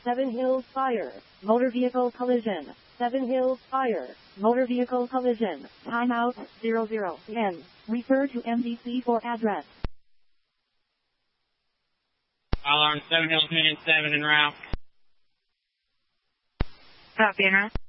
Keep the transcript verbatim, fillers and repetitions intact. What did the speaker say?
Seven Hills Fire. Motor vehicle collision. Seven Hills Fire. Motor vehicle collision. Timeout zero zero N. Refer to M D C for address. Alarm Seven Hills Unit seven en route. Copy, en route.